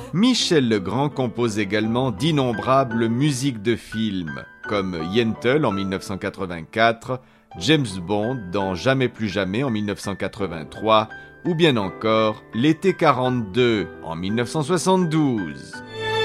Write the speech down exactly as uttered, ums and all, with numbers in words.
Michel Legrand compose également d'innombrables musiques de films, comme Yentl en mille neuf cent quatre-vingt-quatre, James Bond dans Jamais plus jamais en mille neuf cent quatre-vingt-trois, ou bien encore L'été quarante-deux en mille neuf cent soixante-douze.